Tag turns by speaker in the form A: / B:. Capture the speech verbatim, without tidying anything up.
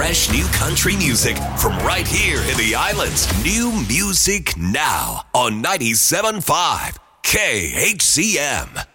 A: fresh new country music from right here in the islands. New music now on ninety-seven point five K H C M.